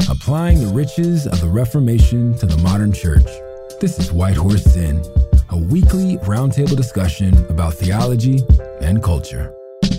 applying the riches of the Reformation to the modern church. This is White Horse Sin, a weekly roundtable discussion about theology and culture.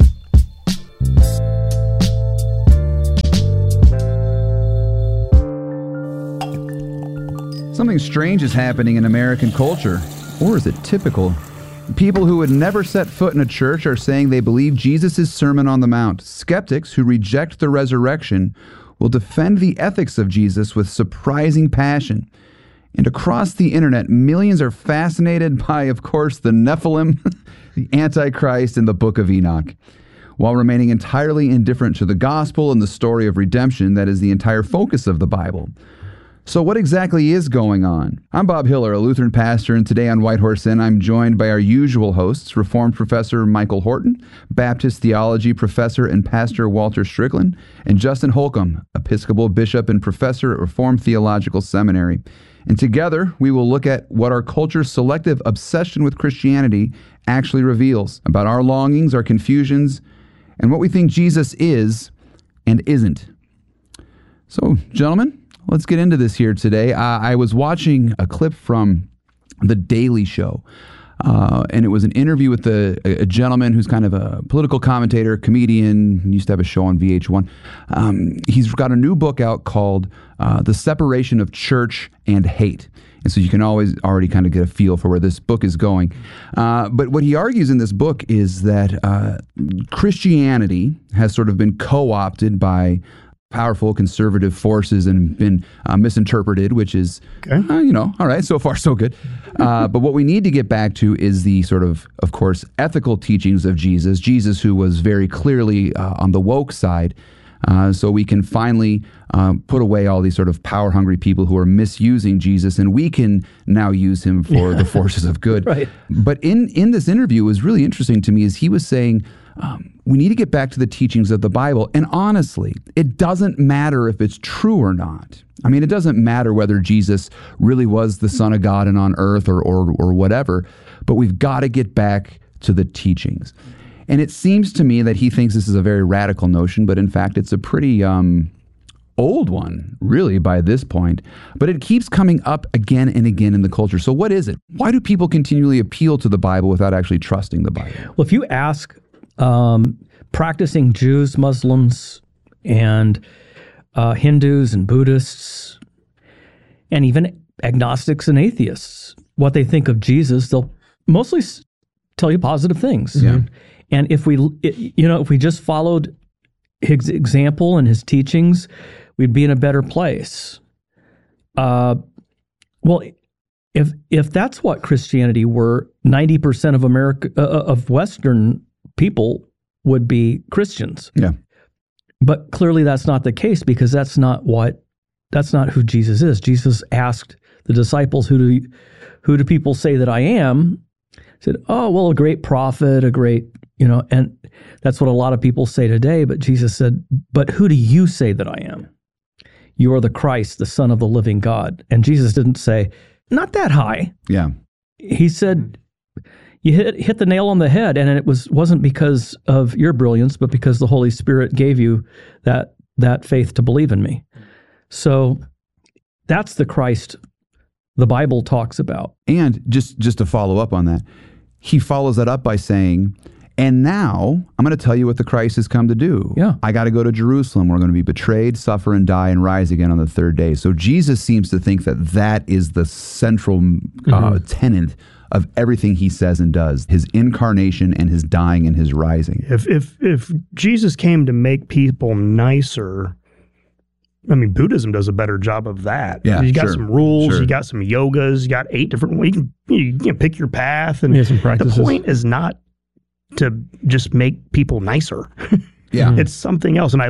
Something strange is happening in American culture, or is it typical? People who would never set foot in a church are saying they believe Jesus' Sermon on the Mount. Skeptics who reject the resurrection will defend the ethics of Jesus with surprising passion. And across the internet, millions are fascinated by, of course, the Nephilim, the Antichrist, and the Book of Enoch, while remaining entirely indifferent to the gospel and the story of redemption that is the entire focus of the Bible. So what exactly is going on? I'm Bob Hiller, a Lutheran pastor, and today on White Horse Inn, I'm joined by our usual hosts, Reformed Professor Michael Horton, Baptist Theology Professor and Pastor Walter Strickland, and Justin Holcomb, Episcopal Bishop and Professor at Reformed Theological Seminary. And together, we will look at what our culture's selective obsession with Christianity actually reveals about our longings, our confusions, and what we think Jesus is and isn't. So, gentlemen, let's get into this here today. I was watching a clip from The Daily Show, and it was an interview with a gentleman who's kind of a political commentator, comedian, used to have a show on VH1. He's got a new book out called The Separation of Church and Hate. And so you can already kind of get a feel for where this book is going. But what he argues in this book is that Christianity has sort of been co-opted by powerful conservative forces and been misinterpreted, which is, all right, so far so good. But what we need to get back to is the sort of course, ethical teachings of Jesus who was very clearly on the woke side, so we can finally put away all these sort of power-hungry people who are misusing Jesus, and we can now use him for the forces of good. Right. But in this interview, it was really interesting to me is he was saying, we need to get back to the teachings of the Bible. And honestly, it doesn't matter if it's true or not. I mean, it doesn't matter whether Jesus really was the Son of God and on earth or whatever, but we've got to get back to the teachings. And it seems to me that he thinks this is a very radical notion, but in fact, it's a pretty old one, really, by this point. But it keeps coming up again and again in the culture. So what is it? Why do people continually appeal to the Bible without actually trusting the Bible? Well, if you ask practicing Jews, Muslims, and Hindus and Buddhists, and even agnostics and atheists, what they think of Jesus, they'll mostly tell you positive things. Yeah. And if we just followed his example and his teachings, we'd be in a better place. Well, if that's what Christianity were, 90% of America of Western people would be Christians. Yeah. But clearly that's not the case, because that's not who Jesus is. Jesus asked the disciples, who do people say that I am? He said, oh, well, a great prophet, a great, and that's what a lot of people say today. But Jesus said, but who do you say that I am? You are the Christ, the Son of the living God. And Jesus didn't say, not that high. Yeah. He said, you hit the nail on the head, and it wasn't because of your brilliance, but because the Holy Spirit gave you that faith to believe in me. So that's the Christ the Bible talks about. And just to follow up on that, he follows that up by saying, and now I'm going to tell you what the Christ has come to do. Yeah. I got to go to Jerusalem. We're going to be betrayed, suffer, and die, and rise again on the third day. So Jesus seems to think that is the central tenet of everything he says and does, his incarnation and his dying and his rising. If Jesus came to make people nicer, I mean, Buddhism does a better job of that. Yeah, you got some rules, sure. You got some yogas, you got 8 different ways. You can pick your path, and some practices. The point is not to just make people nicer. Yeah, it's something else. And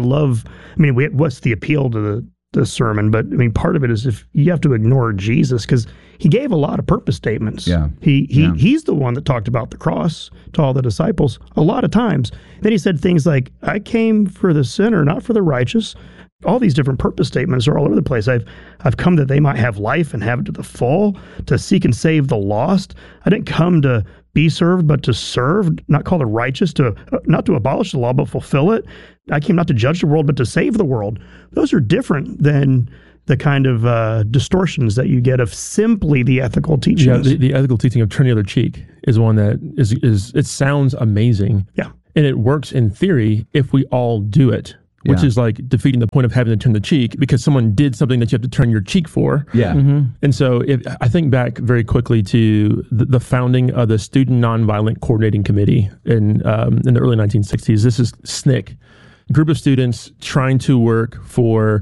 what's the appeal to the sermon? But I mean, part of it is if you have to ignore Jesus because he gave a lot of purpose statements. Yeah. He's the one that talked about the cross to all the disciples a lot of times. Then he said things like, I came for the sinner, not for the righteous. All these different purpose statements are all over the place. I've come that they might have life and have it to the full, to seek and save the lost. I didn't come to be served, but to serve, not call the righteous, not to abolish the law, but fulfill it. I came not to judge the world, but to save the world. Those are different than the kind of distortions that you get of simply the ethical teachings. Yeah, the ethical teaching of turn the other cheek is one that is it sounds amazing. Yeah. And it works in theory if we all do it, which is like defeating the point of having to turn the cheek because someone did something that you have to turn your cheek for. Yeah. And so I think back very quickly to the founding of the Student Nonviolent Coordinating Committee in the early 1960s. This is SNCC, a group of students trying to work for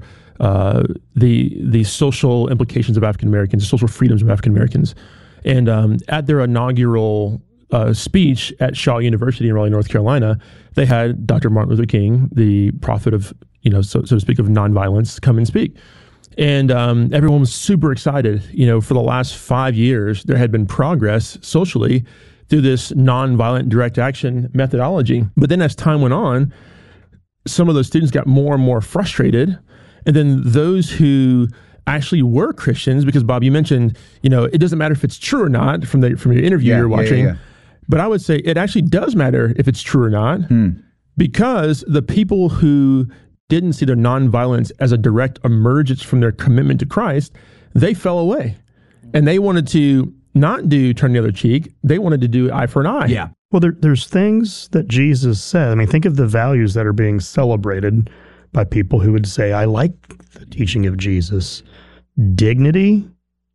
the social implications of African Americans, the social freedoms of African Americans. And at their inaugural speech at Shaw University in Raleigh, North Carolina, they had Dr. Martin Luther King, the prophet of, so to speak, of nonviolence, come and speak. And everyone was super excited. For the last 5 years, there had been progress socially through this nonviolent direct action methodology. But then as time went on, some of those students got more and more frustrated. And then those who actually were Christians, because Bob, you mentioned, it doesn't matter if it's true or not from your interview you're watching. Yeah. But I would say it actually does matter if it's true or not, because the people who didn't see their nonviolence as a direct emergence from their commitment to Christ, they fell away. And they wanted to not do turn the other cheek. They wanted to do eye for an eye. Yeah. Well, there's things that Jesus said. I mean, think of the values that are being celebrated by people who would say, I like the teaching of Jesus. Dignity,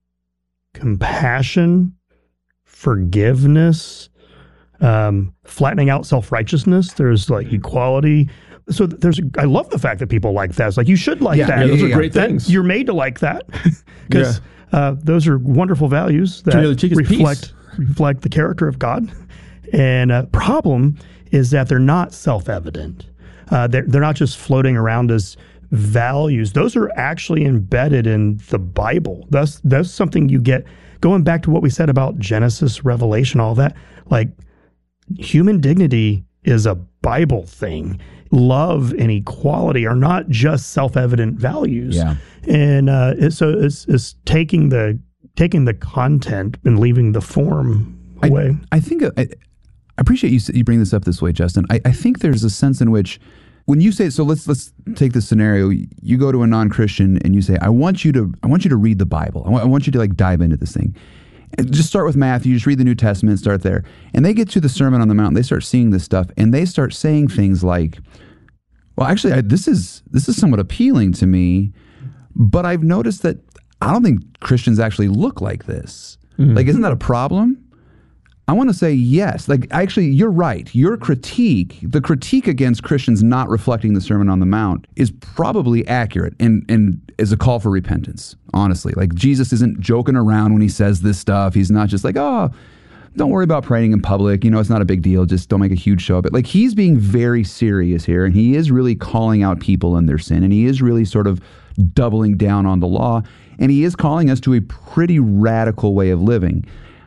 compassion, forgiveness, flattening out self-righteousness. There's like equality. So I love the fact that people like that. It's like, you should like that. Yeah, those are great things. You're made to like that because those are wonderful values that reflect the character of God. And problem is that they're not self-evident. They're not just floating around as values. Those are actually embedded in the Bible. That's something you get, going back to what we said about Genesis, Revelation, all that, like human dignity is a Bible thing. Love and equality are not just self-evident values. Yeah. And so it's taking the content and leaving the form away. I think I appreciate you bring this up this way, Justin. I think there's a sense in which when you say, so let's take this scenario. You go to a non-Christian and you say, I want you to read the Bible. I want you to dive into this thing. And just start with Matthew. Just read the New Testament. Start there. And they get to the Sermon on the Mount. And they start seeing this stuff, and they start saying things like, "Well, actually, this is somewhat appealing to me, but I've noticed that I don't think Christians actually look like this. Isn't that a problem?" I want to say yes. Actually, you're right. The critique against Christians not reflecting the Sermon on the Mount is probably accurate and is a call for repentance, honestly. Jesus isn't joking around when he says this stuff. He's not just don't worry about praying in public. It's not a big deal. Just don't make a huge show of it. He's being very serious here, and he is really calling out people in their sin, and he is really sort of doubling down on the law, and he is calling us to a pretty radical way of living.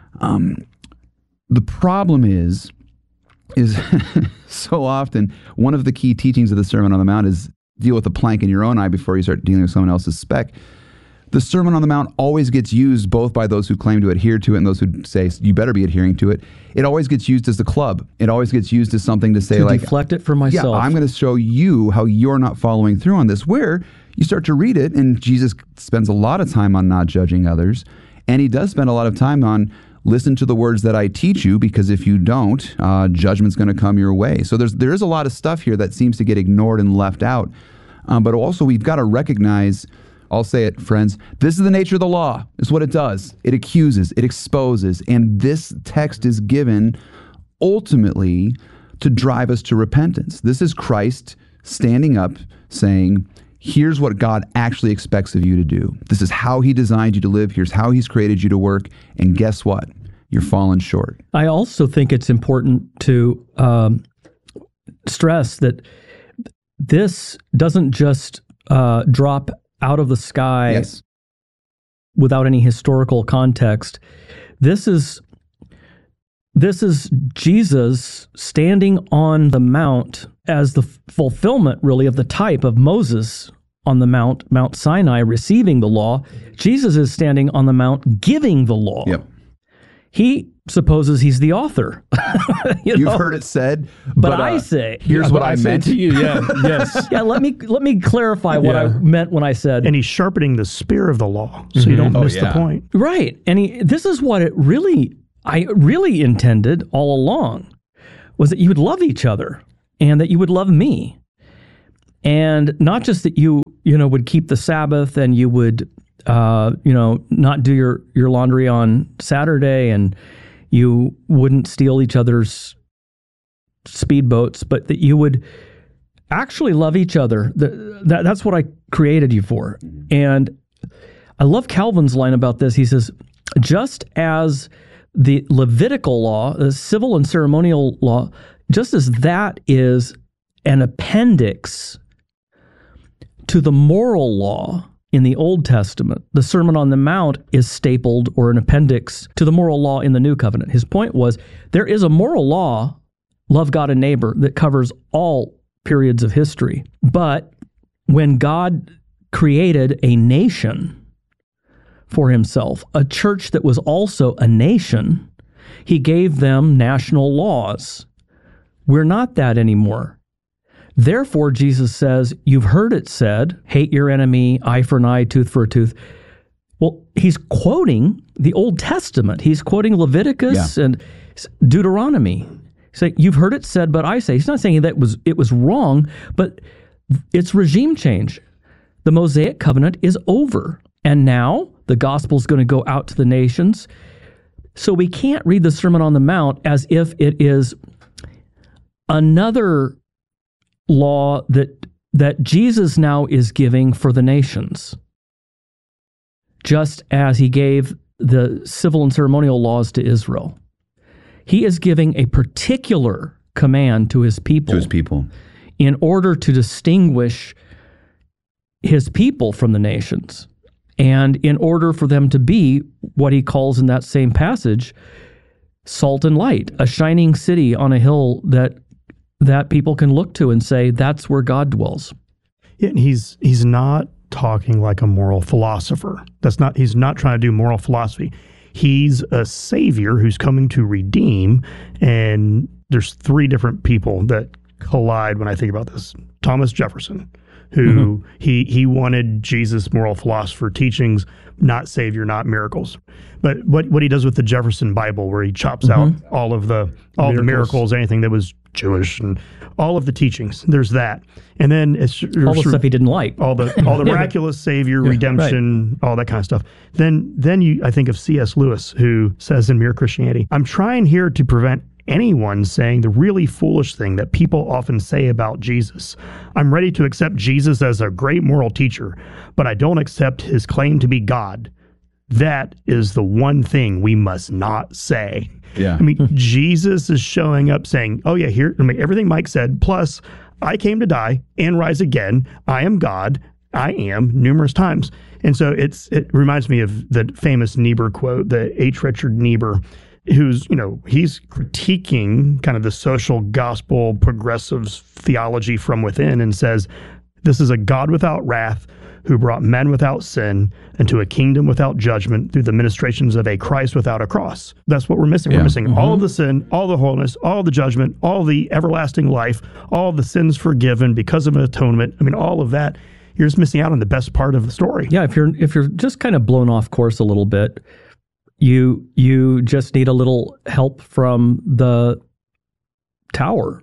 The problem is so often one of the key teachings of the Sermon on the Mount is deal with the plank in your own eye before you start dealing with someone else's speck. The Sermon on the Mount always gets used both by those who claim to adhere to it and those who say you better be adhering to it. It always gets used as the club. It always gets used as something to say deflect it from myself. Yeah, I'm going to show you how you're not following through on this. Where you start to read it, and Jesus spends a lot of time on not judging others, and he does spend a lot of time on listen to the words that I teach you, because if you don't, judgment's going to come your way. So there is a lot of stuff here that seems to get ignored and left out. But also we've got to recognize, I'll say it, friends, this is the nature of the law. It's what it does. It accuses, it exposes, and this text is given ultimately to drive us to repentance. This is Christ standing up saying, here's what God actually expects of you to do. This is how he designed you to live. Here's how he's created you to work. And guess what? You're falling short. I also think it's important to stress that this doesn't just drop out of the sky without any historical context. This is Jesus standing on the mount as the fulfillment, really, of the type of Moses on the Mount Sinai, receiving the law. Jesus is standing on the mount giving the law. Yep. He supposes he's the author. You've heard it said, but I say, here's what I meant to you. Yeah, yes. Yeah, let me clarify what I meant when I said. And he's sharpening the spear of the law, so you don't miss the point. Right, and this is what I really intended all along, was that you would love each other and that you would love me, and not just that you would keep the Sabbath and you would not do your laundry on Saturday and you wouldn't steal each other's speedboats, but that you would actually love each other. That's what I created you for. And I love Calvin's line about this. He says, just as the Levitical law, the civil and ceremonial law, just as that is an appendix to the moral law in the Old Testament, the Sermon on the Mount is stapled or an appendix to the moral law in the New Covenant. His point was there is a moral law, love God and neighbor, that covers all periods of history. But when God created a nation for himself, a church that was also a nation, he gave them national laws. We're not that anymore. Therefore, Jesus says, you've heard it said, hate your enemy, eye for an eye, tooth for a tooth. Well, he's quoting the Old Testament. He's quoting Leviticus and Deuteronomy. He's saying, you've heard it said, but I say. He's not saying that it was wrong, but it's regime change. The Mosaic covenant is over. And now the gospel is going to go out to the nations. So we can't read the Sermon on the Mount as if it is another law that Jesus now is giving for the nations, just as he gave the civil and ceremonial laws to Israel. He is giving a particular command to his people. In order to distinguish his people from the nations, and in order for them to be what he calls in that same passage, salt and light, a shining city on a hill that people can look to and say, that's where God dwells. Yeah, and he's not talking like a moral philosopher. He's not trying to do moral philosophy. He's a savior who's coming to redeem, and there's three different people that collide when I think about this. Thomas Jefferson, who he wanted Jesus' moral philosopher teachings, not savior, not miracles. But what he does with the Jefferson Bible, where he chops out all the miracles, anything that was Jewish, and all of the teachings. There's that, and then it's all the stuff he didn't like, all the miraculous savior, redemption, all that kind of stuff. Then I think of C.S. Lewis, who says in Mere Christianity, I'm trying here to prevent anyone saying the really foolish thing that people often say about Jesus. I'm ready to accept Jesus as a great moral teacher, but I don't accept his claim to be God. That is the one thing we must not say. Yeah. I mean, Jesus is showing up saying, oh yeah, here, everything Mike said, plus I came to die and rise again. I am God. I am, numerous times. And so it reminds me of the famous Niebuhr quote, the H. Richard Niebuhr, who's, he's critiquing kind of the social gospel progressive theology from within, and says, this is a God without wrath who brought men without sin into a kingdom without judgment through the ministrations of a Christ without a cross. That's what we're missing. Yeah. We're missing all of the sin, all the holiness, all the judgment, all the everlasting life, all the sins forgiven because of an atonement. I mean, all of that. You're just missing out on the best part of the story. Yeah, if you're just kind of blown off course a little bit, you just need a little help from the tower,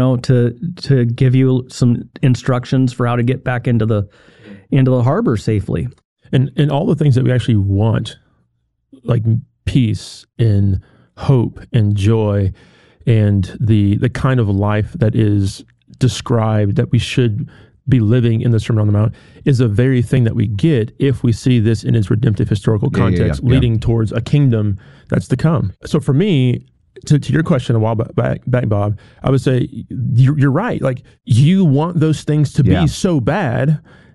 to give you some instructions for how to get back into the harbor safely. And all the things that we actually want, like peace and hope and joy and the kind of life that is described that we should be living in the Sermon on the Mount, is the very thing that we get if we see this in its redemptive historical context, leading towards a kingdom that's to come. So for me, to your question a while back, Bob, I would say you're right. Like, you want those things to be so bad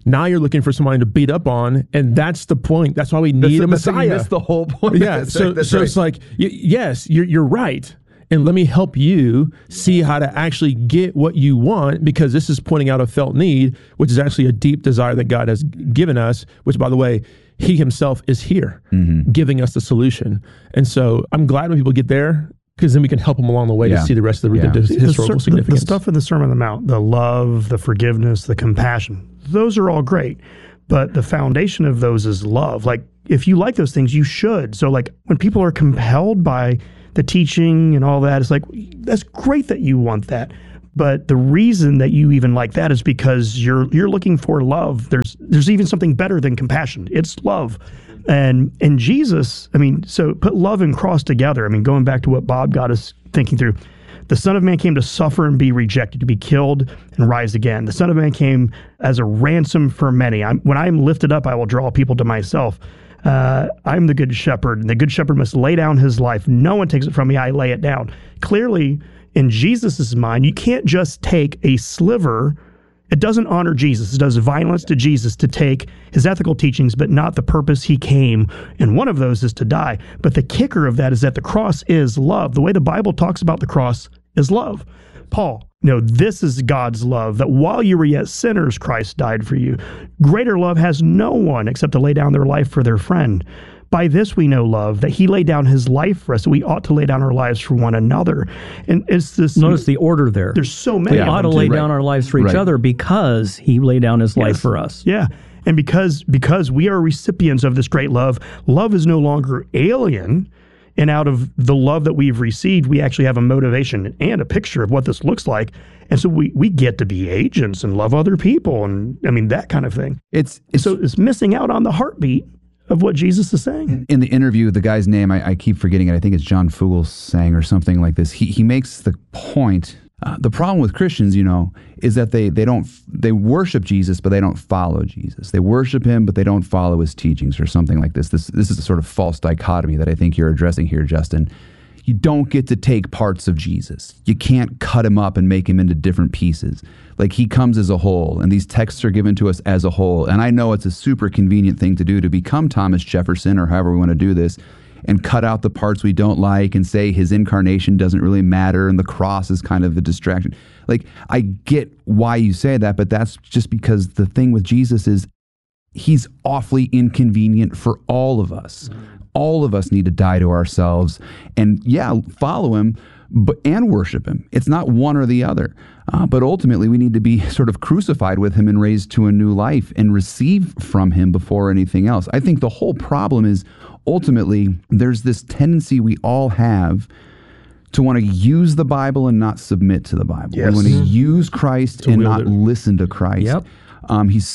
Now you're looking for somebody to beat up on, and that's the point. That's why we need a Messiah. That's the whole point. Yeah, so it's like, yes, you're right. And let me help you see how to actually get what you want, because this is pointing out a felt need, which is actually a deep desire that God has given us, which, by the way, he himself is here giving us the solution. And so I'm glad when people get there, because then we can help them along the way to see the rest of the historical significance. The stuff in the Sermon on the Mount, the love, the forgiveness, the compassion, those are all great. But the foundation of those is love. Like, if you like those things, you should. So like when people are compelled by the teaching and all that, it's like, that's great that you want that. But the reason that you even like that is because you're looking for love. There's even something better than compassion. It's love. And Jesus, I mean, so put love and cross together. I mean, going back to what Bob got us thinking through, the Son of Man came to suffer and be rejected, to be killed and rise again. The Son of Man came as a ransom for many. When I am lifted up, I will draw people to myself. I'm the good shepherd, and the good shepherd must lay down his life. No one takes it from me, I lay it down. Clearly, in Jesus' mind, you can't just take a sliver. It doesn't honor Jesus. It does violence to Jesus to take his ethical teachings, but not the purpose he came. And one of those is to die. But the kicker of that is that the cross is love. The way the Bible talks about the cross is love. Paul, this is God's love, that while you were yet sinners, Christ died for you. Greater love has no one except to lay down their life for their friend. By this we know love, that he laid down his life for us, so we ought to lay down our lives for one another. And it's this. Notice the order there. There's so many. We ought to lay down our lives for each other because he laid down his life for us. Yeah. And because we are recipients of this great love, love is no longer alien. And out of the love that we've received, we actually have a motivation and a picture of what this looks like. And so we get to be agents and love other people. And I mean, that kind of thing. It's missing out on the heartbeat of what Jesus is saying. In the interview, the guy's name, I keep forgetting it. I think it's John Fugelsang or something like this. He makes the point. The problem with Christians, is that they worship Jesus, but they don't follow Jesus. They worship him, but they don't follow his teachings or something like this. This is a sort of false dichotomy that I think you're addressing here, Justin. You don't get to take parts of Jesus. You can't cut him up and make him into different pieces. Like, he comes as a whole, and these texts are given to us as a whole. And I know it's a super convenient thing to do, to become Thomas Jefferson or however we want to do this, and cut out the parts we don't like and say his incarnation doesn't really matter and the cross is kind of a distraction. Like, I get why you say that, but that's just because the thing with Jesus is he's awfully inconvenient for all of us. All of us need to die to ourselves and, follow him and worship him. It's not one or the other. But ultimately, we need to be sort of crucified with him and raised to a new life and receive from him before anything else. I think the whole problem is ultimately there's this tendency we all have to want to use the Bible and not submit to the Bible. Yes. We want to use Christ and not listen to Christ. Yep. He's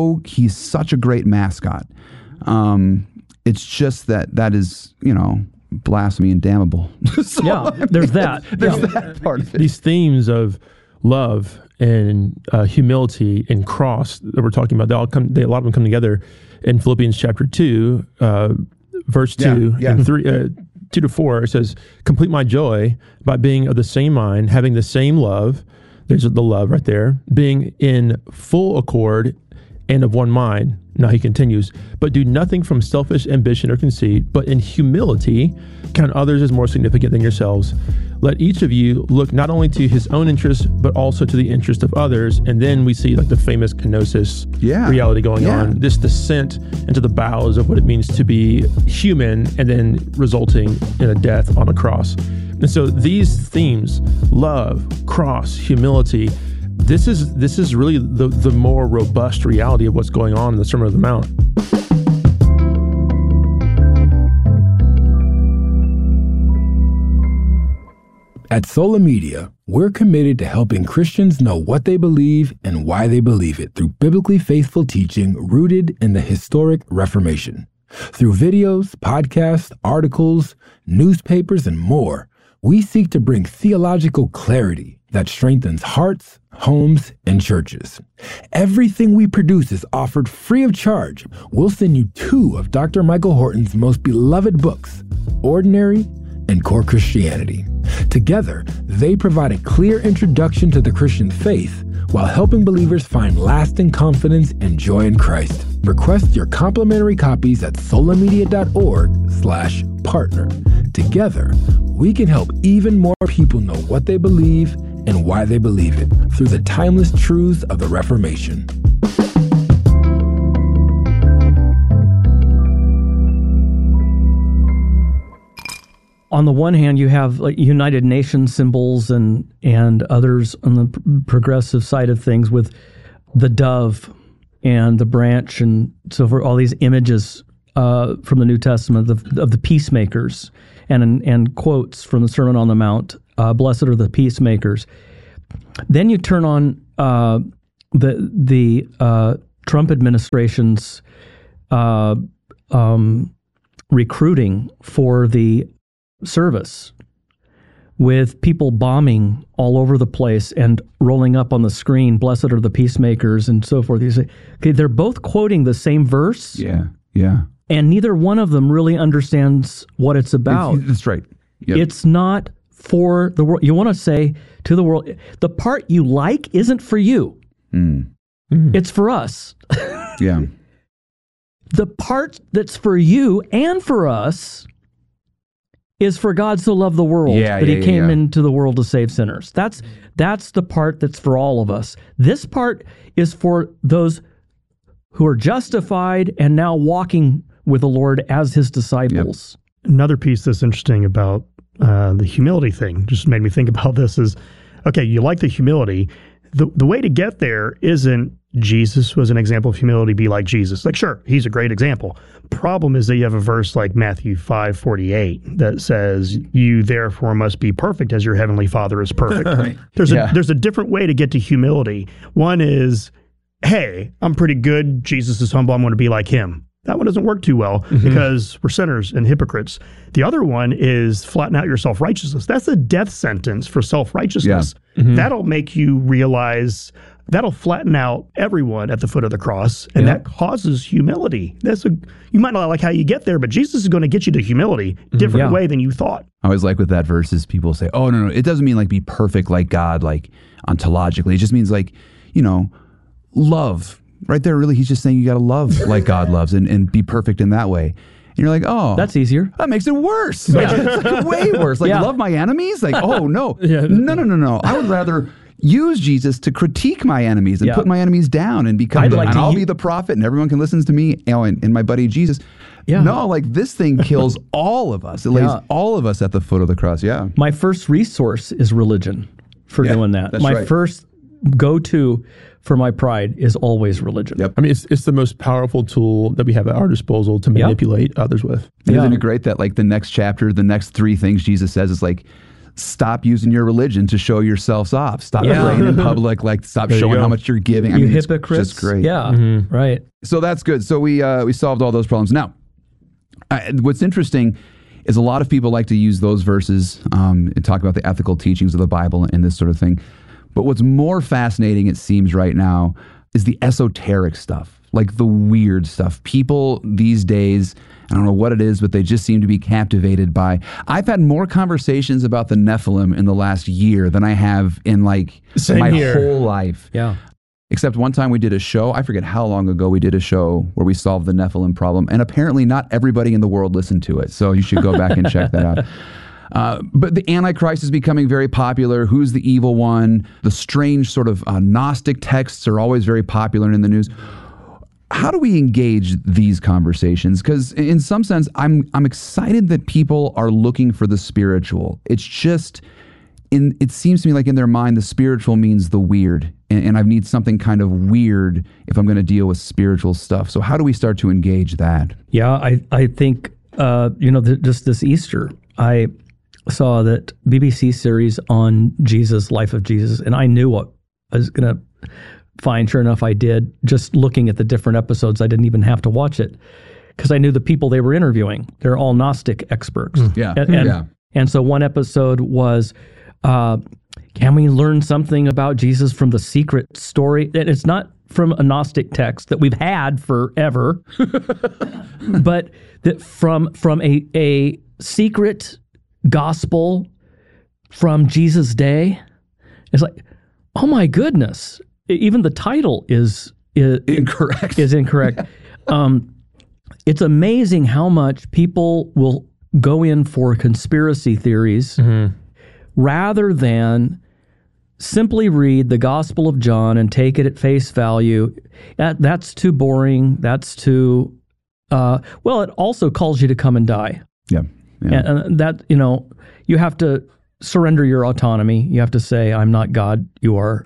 such a great mascot. It's just that is, blasphemy and damnable. So, there's that. There's that part of it. These themes of love and humility and cross that we're talking about, a lot of them come together in Philippians chapter 2, verse 2 and 3, 2 to 4. It says, complete my joy by being of the same mind, having the same love. There's the love right there. Being in full accord and of one mind. Now he continues, but do nothing from selfish ambition or conceit, but in humility count others as more significant than yourselves. Let each of you look not only to his own interest, but also to the interest of others. And then we see like the famous kenosis reality going on, this descent into the bowels of what it means to be human and then resulting in a death on a cross. And so these themes, love, cross, humility, this is really the more robust reality of what's going on in the Sermon on the Mount. At Sola Media, we're committed to helping Christians know what they believe and why they believe it through biblically faithful teaching rooted in the historic Reformation. Through videos, podcasts, articles, newspapers, and more, we seek to bring theological clarity that strengthens hearts, homes, and churches. Everything we produce is offered free of charge. We'll send you 2 of Dr. Michael Horton's most beloved books, Ordinary and Core Christianity. Together, they provide a clear introduction to the Christian faith while helping believers find lasting confidence and joy in Christ. Request your complimentary copies at solamedia.org/partner. Together, we can help even more people know what they believe and why they believe it through the timeless truths of the Reformation. On the one hand, you have like United Nations symbols and others on the progressive side of things with the dove and the branch and so forth, all these images from the New Testament of the peacemakers and quotes from the Sermon on the Mount, blessed are the peacemakers. Then you turn on the Trump administration's recruiting for the service, with people bombing all over the place and rolling up on the screen, blessed are the peacemakers and so forth. You say, okay, they're both quoting the same verse. Yeah. And neither one of them really understands what it's about. That's right. Yep. It's not for the world. You want to say to the world, the part you like isn't for you. It's for us. Yeah. The part that's for you and for us is for God so loved the world that he came into the world to save sinners. That's the part that's for all of us. This part is for those who are justified and now walking with the Lord as his disciples. Yep. Another piece that's interesting about the humility thing, just made me think about this, is, okay, you like the humility. The way to get there isn't Jesus was an example of humility, be like Jesus. Like, sure, he's a great example. Problem is that you have a verse like Matthew 5:48 that says, you therefore must be perfect as your heavenly Father is perfect. Right. There's a different way to get to humility. One is, hey, I'm pretty good. Jesus is humble. I'm going to be like him. That one doesn't work too well because we're sinners and hypocrites. The other one is flatten out your self-righteousness. That's a death sentence for self-righteousness. Yeah. That'll make you realize, that'll flatten out everyone at the foot of the cross, and that causes humility. You might not like how you get there, but Jesus is going to get you to humility different way than you thought. I always like with that verse is people say, oh, no, it doesn't mean like be perfect like God, like ontologically. It just means like, love. Right there, really, he's just saying you got to love like God loves and be perfect in that way. And you're like, oh. That's easier. That makes it worse. Like, it's like way worse. Like, love my enemies? Like, oh, no. No. I would rather use Jesus to critique my enemies and put my enemies down and become, and I'll be the prophet and everyone can listen to me and my buddy Jesus. Yeah. No, like this thing kills all of us. It lays all of us at the foot of the cross. Yeah. My first resource is religion for doing that. That's my first go-to for my pride is always religion. Yep. I mean, it's the most powerful tool that we have at our disposal to manipulate others with. Isn't it great that like the next chapter, the next three things Jesus says is like, stop using your religion to show yourselves off. Stop praying in public. Like, stop showing how much you're giving. You hypocrites. It's just great. Yeah, right. So that's good. So we solved all those problems. Now, what's interesting is a lot of people like to use those verses and talk about the ethical teachings of the Bible and this sort of thing. But what's more fascinating, it seems right now, is the esoteric stuff, like the weird stuff. People these days, I don't know what it is, but they just seem to be captivated by. I've had more conversations about the Nephilim in the last year than I have in like my whole life. Yeah. Except one time we did a show, I forget how long ago we did a show where we solved the Nephilim problem, and apparently not everybody in the world listened to it. So you should go back and check that out. But the Antichrist is becoming very popular. Who's the evil one? The strange sort of Gnostic texts are always very popular in the news. How do we engage these conversations? Because in some sense, I'm excited that people are looking for the spiritual. It's just, it seems to me like in their mind, the spiritual means the weird. And I need something kind of weird if I'm going to deal with spiritual stuff. So how do we start to engage that? Yeah, I think, just this Easter, I saw that BBC series on Jesus, Life of Jesus, and I knew what I was going to find. Sure enough, I did. Just looking at the different episodes, I didn't even have to watch it because I knew the people they were interviewing. They're all Gnostic experts. And so one episode was, can we learn something about Jesus from the secret story? And it's not from a Gnostic text that we've had forever, but that from a secret gospel from Jesus' day. It's like, oh my goodness. even the title is incorrect. Is incorrect. It's amazing how much people will go in for conspiracy theories rather than simply read the Gospel of John and take it at face value. That's too boring. That's too, well, it also calls you to come and die. Yeah. And that, you have to surrender your autonomy. You have to say, I'm not God. You are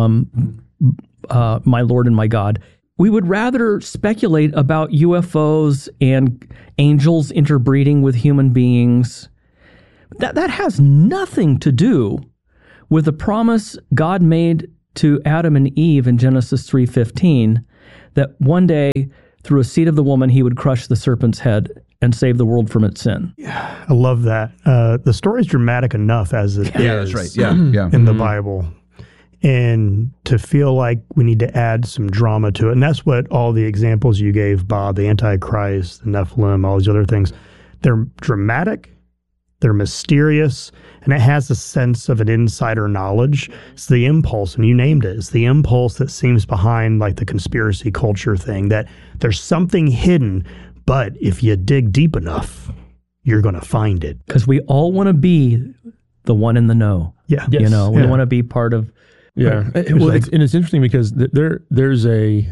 my Lord and my God. We would rather speculate about UFOs and angels interbreeding with human beings. That has nothing to do with the promise God made to Adam and Eve in Genesis 3:15, that one day, through a seed of the woman, he would crush the serpent's head and save the world from its sin. Yeah, I love that. The story is dramatic enough as it is. Yeah, that's right. Yeah. In the Bible. And to feel like we need to add some drama to it. And that's what all the examples you gave, Bob, the Antichrist, the Nephilim, all these other things, they're dramatic, they're mysterious, and it has a sense of an insider knowledge. It's the impulse, and you named it. It's the impulse that seems behind like the conspiracy culture thing, that there's something hidden, but if you dig deep enough, you're going to find it. Because we all want to be the one in the know. Yeah. Yes. We want to be part of. Yeah. Well, it's interesting because there is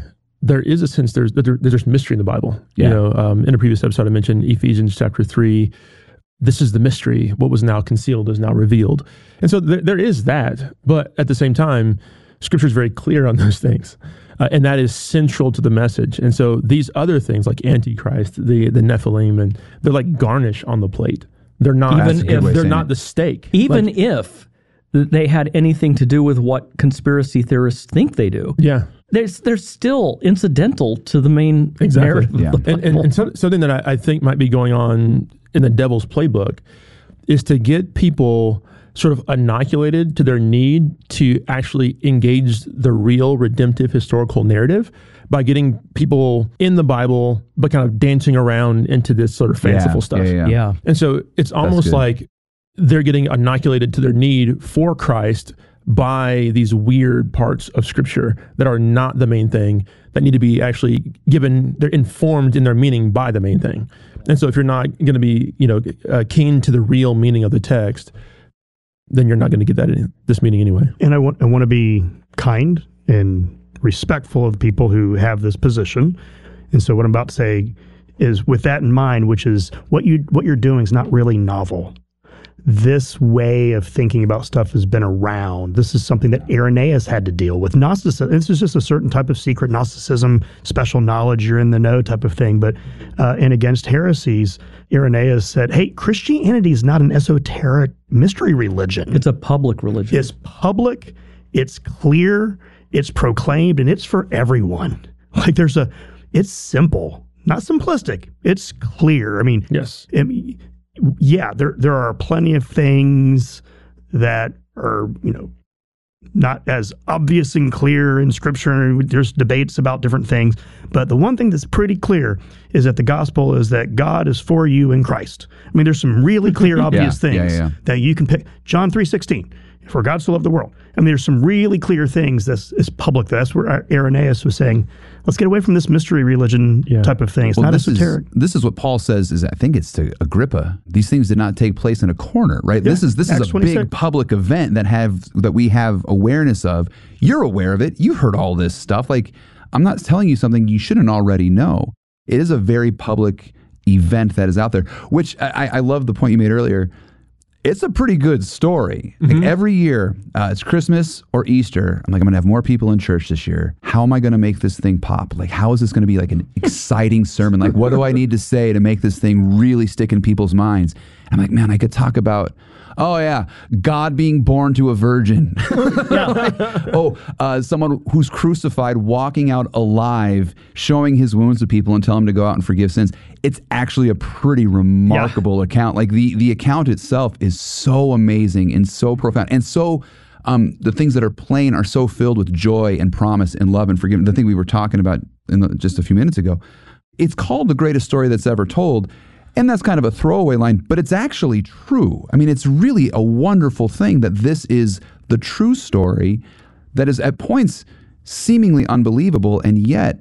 a sense there's mystery in the Bible. Yeah. In a previous episode, I mentioned Ephesians chapter 3. This is the mystery. What was now concealed is now revealed. And so there is that. But at the same time, Scripture is very clear on those things. And that is central to the message. And so these other things like Antichrist, the Nephilim, and they're like garnish on the plate. They're not, they're not the steak. Even if they had anything to do with what conspiracy theorists think they do. Yeah. They're still incidental to the main narrative of the Bible. And something that I think might be going on in the devil's playbook is to get people sort of inoculated to their need to actually engage the real redemptive historical narrative by getting people in the Bible, but kind of dancing around into this sort of fanciful stuff. Yeah. And so it's almost like they're getting inoculated to their need for Christ by these weird parts of Scripture that are not the main thing, that need to be actually given, they're informed in their meaning by the main thing. And so if you're not going to be, keen to the real meaning of the text, then you're not going to get that in this meaning anyway. And I want to be kind and respectful of the people who have this position. And so what I'm about to say is, with that in mind, which is what you're doing is not really novel. This way of thinking about stuff has been around. This is something that Irenaeus had to deal with. Gnosticism, this is just a certain type of secret Gnosticism, special knowledge, you're in the know type of thing. But and against heresies, Irenaeus said, hey, Christianity is not an esoteric mystery religion. It's a public religion. It's public, it's clear, it's proclaimed, and it's for everyone. Like it's simple, not simplistic. It's clear. I mean, yes. Yeah, there are plenty of things that are, not as obvious and clear in Scripture. There's debates about different things. But the one thing that's pretty clear is that the gospel is that God is for you in Christ. I mean, there's some really clear, obvious things that you can pick. John 3:16, for God so loved the world. I mean, there's some really clear things that's public. That's where Irenaeus was saying, let's get away from this mystery religion type of thing. It's not esoteric. This is what Paul says, I think it's to Agrippa. These things did not take place in a corner, right? Yeah, this is a big public event that we have awareness of. You're aware of it. You've heard all this stuff. Like, I'm not telling you something you shouldn't already know. It is a very public event that is out there, which I love the point you made earlier. It's a pretty good story. Like every year, it's Christmas or Easter. I'm going to have more people in church this year. How am I going to make this thing pop? Like, how is this going to be like an exciting sermon? Like, what do I need to say to make this thing really stick in people's minds? And I'm like, man, I could talk about, God being born to a virgin. Someone who's crucified, walking out alive, showing his wounds to people and telling them to go out and forgive sins. It's actually a pretty remarkable account. Like the account itself is so amazing and so profound. And so the things that are plain are so filled with joy and promise and love and forgiveness. The thing we were talking about just a few minutes ago. It's called the greatest story that's ever told. And that's kind of a throwaway line, but it's actually true. I mean, it's really a wonderful thing that this is the true story that is at points seemingly unbelievable, and yet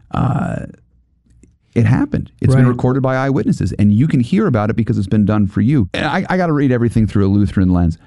it happened. It's been recorded by eyewitnesses, and you can hear about it because it's been done for you. And I got to read everything through a Lutheran lens.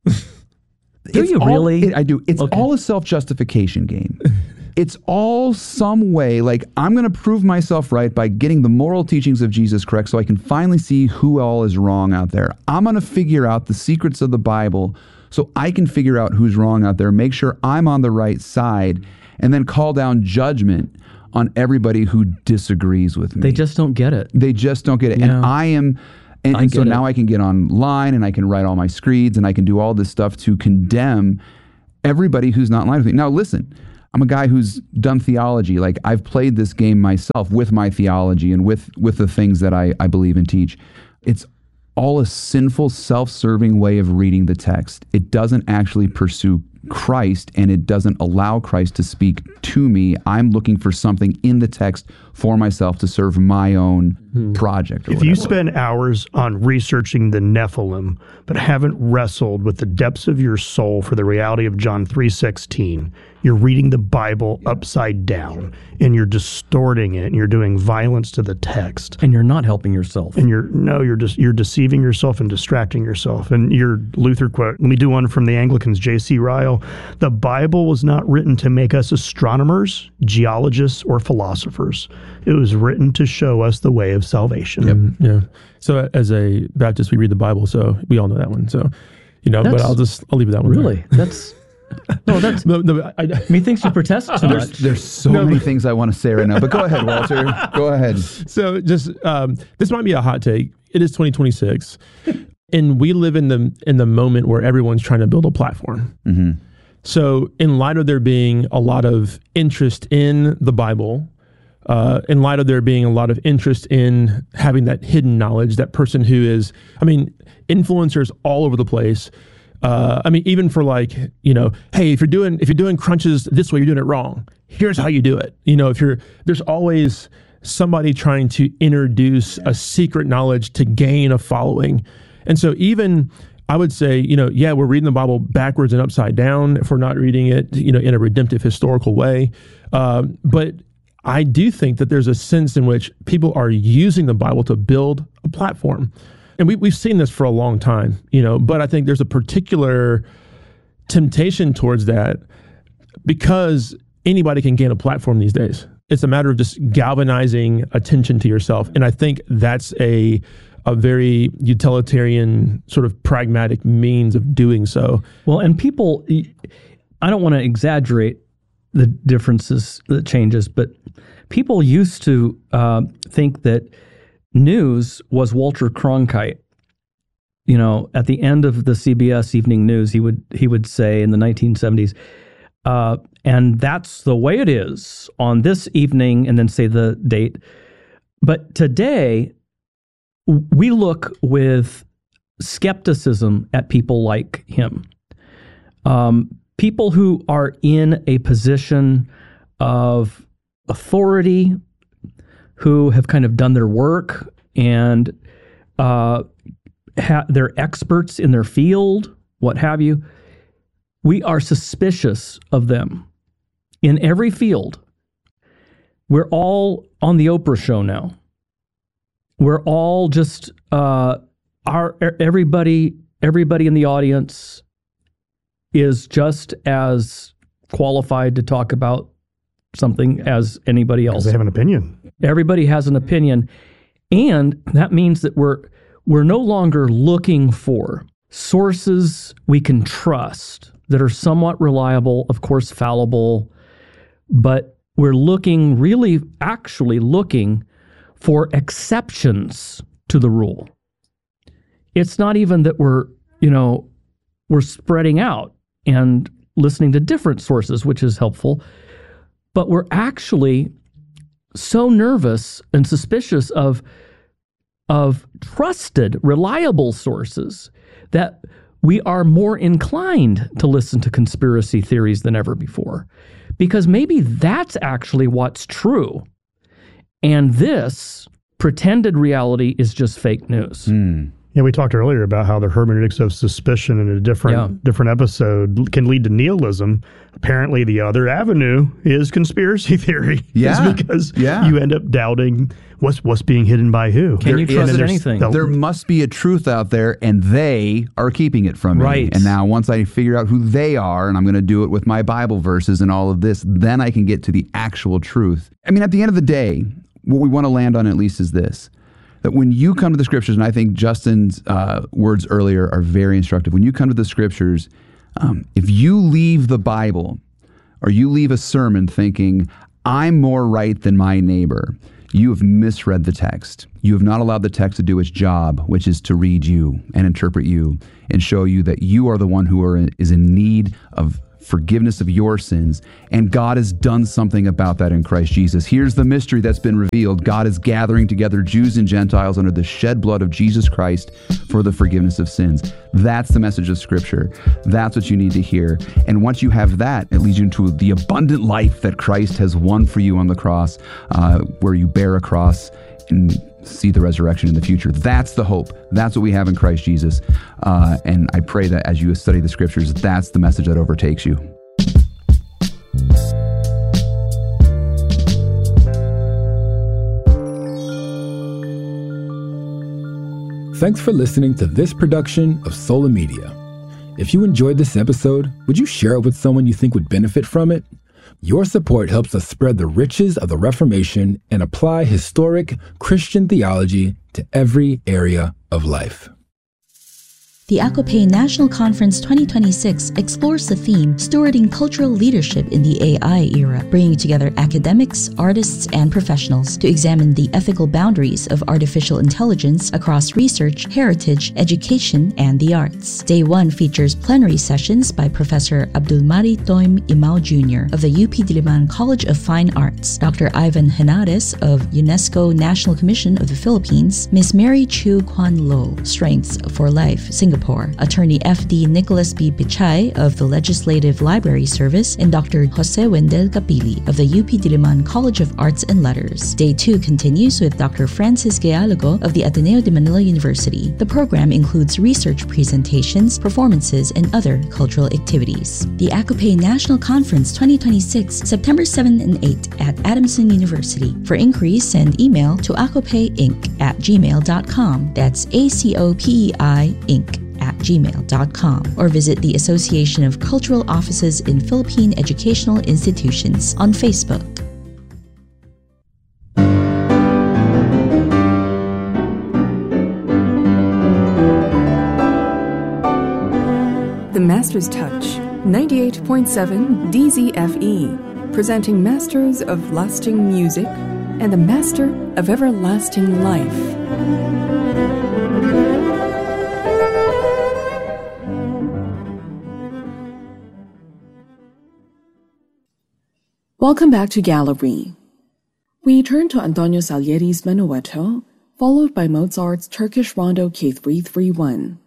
Do you really? I do. It's all a self-justification game. It's all some way, like, I'm going to prove myself right by getting the moral teachings of Jesus correct so I can finally see who all is wrong out there. I'm going to figure out the secrets of the Bible so I can figure out who's wrong out there, make sure I'm on the right side, and then call down judgment on everybody who disagrees with me. They just don't get it. They just don't get it. Yeah. And I am... And so now I can get online and I can write all my screeds and I can do all this stuff to condemn everybody who's not in line with me. Now, listen, I'm a guy who's done theology. Like, I've played this game myself with my theology and with the things that I believe and teach. It's all a sinful, self-serving way of reading the text. It doesn't actually pursue Christ, and it doesn't allow Christ to speak to me. I'm looking for something in the text for myself to serve my own project. If you spend hours on researching the Nephilim, but haven't wrestled with the depths of your soul for the reality of John 3:16, you're reading the Bible upside down, and you're distorting it, and you're doing violence to the text. And you're not helping yourself. And you're deceiving yourself and distracting yourself. And your Luther quote, let me do one from the Anglicans, J.C. Ryle. The Bible was not written to make us astronomers, geologists, or philosophers. It was written to show us the way of salvation. Yeah. So as a Baptist, we read the Bible, so we all know that one. So, but I'll leave that one. Really? That's methinks you protest too much. There's so many things I want to say right now, but go ahead, Walter. Go ahead. So just this might be a hot take. It is 2026, and we live in the moment where everyone's trying to build a platform. Mm-hmm. So in light of there being a lot of interest in the Bible, in light of there being a lot of interest in having that hidden knowledge, that person who is, influencers all over the place. Even for hey, if you're doing crunches this way, you're doing it wrong. Here's how you do it. There's always somebody trying to introduce a secret knowledge to gain a following. And so even I would say, we're reading the Bible backwards and upside down if we're not reading it, in a redemptive historical way. But I do think that there's a sense in which people are using the Bible to build a platform. And we've seen this for a long time, but I think there's a particular temptation towards that because anybody can gain a platform these days. It's a matter of just galvanizing attention to yourself. And I think that's a very utilitarian, sort of pragmatic means of doing so. Well, and people, I don't want to exaggerate the differences, the changes, but people used to think that news was Walter Cronkite. At the end of the CBS Evening News, he would say in the 1970s, and that's the way it is on this evening, and then say the date. But today, we look with skepticism at people like him. People who are in a position of authority, who have kind of done their work and they're experts in their field, what have you. We are suspicious of them in every field. We're all on the Oprah show now. We're all just everybody in the audience is just as qualified to talk about something as anybody else. They have an opinion. Everybody has an opinion, and that means that we're no longer looking for sources we can trust that are somewhat reliable, of course fallible, but we're actually looking for exceptions to the rule. It's not even that we're spreading out and listening to different sources, which is helpful, but we're actually so nervous and suspicious of trusted, reliable sources that we are more inclined to listen to conspiracy theories than ever before, because maybe that's actually what's true. And this pretended reality is just fake news. Yeah, we talked earlier about how the hermeneutics of suspicion in a different episode can lead to nihilism. Apparently, the other avenue is conspiracy theory. Yeah, it's because you end up doubting what's being hidden by who. Can you trust anything? There must be a truth out there, and they are keeping it from me. Right. And now, once I figure out who they are, and I'm going to do it with my Bible verses and all of this, then I can get to the actual truth. I mean, at the end of the day, what we want to land on at least is this. That when you come to the scriptures, and I think Justin's words earlier are very instructive. When you come to the scriptures, if you leave the Bible or you leave a sermon thinking, I'm more right than my neighbor, you have misread the text. You have not allowed the text to do its job, which is to read you and interpret you and show you that you are the one who is in need of forgiveness of your sins, and God has done something about that in Christ Jesus. Here's the mystery that's been revealed. God is gathering together Jews and Gentiles under the shed blood of Jesus Christ for the forgiveness of sins. That's the message of Scripture. That's what you need to hear. And once you have that, it leads you into the abundant life that Christ has won for you on the cross, where you bear a cross and see the resurrection in the future. That's the hope. That's what we have in Christ Jesus. And I pray that as you study the scriptures, that's the message that overtakes you. Thanks for listening to this production of Sola Media. If you enjoyed this episode, would you share it with someone you think would benefit from it? Your support helps us spread the riches of the Reformation and apply historic Christian theology to every area of life. The ACOPE National Conference 2026 explores the theme Stewarding Cultural Leadership in the AI Era, bringing together academics, artists, and professionals to examine the ethical boundaries of artificial intelligence across research, heritage, education, and the arts. Day 1 features plenary sessions by Professor Abdulmari Toim Imao Jr. of the UP Diliman College of Fine Arts, Dr. Ivan Henares of UNESCO National Commission of the Philippines, Ms. Mary Chu Kwan Lo, Strengths for Life, Singapore, Attorney F.D. Nicholas B. Pichay of the Legislative Library Service, and Dr. Jose Wendel Capili of the UP Diliman College of Arts and Letters. Day 2 continues with Dr. Francis Gayalogo of the Ateneo de Manila University. The program includes research presentations, performances, and other cultural activities. The ACOPE National Conference 2026, September 7 and 8 at Adamson University. For inquiries, send email to acopeinc@gmail.com. That's ACOPEI Inc@gmail.com, or visit the Association of Cultural Offices in Philippine Educational Institutions on Facebook. The Master's Touch, 98.7 DZFE, presenting Masters of Lasting Music and the Master of Everlasting Life. Welcome back to Gallery. We turn to Antonio Salieri's Menuetto, followed by Mozart's Turkish Rondo K331.